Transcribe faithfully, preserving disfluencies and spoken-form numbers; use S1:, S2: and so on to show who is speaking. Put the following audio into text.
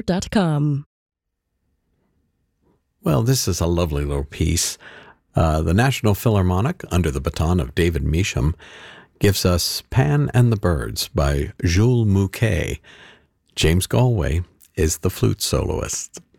S1: dot com.
S2: Well, this is a lovely little piece. Uh, the National Philharmonic, under the baton of David Measham, gives us Pan and the Birds by Jules Mouquet. James Galway is the flute soloist.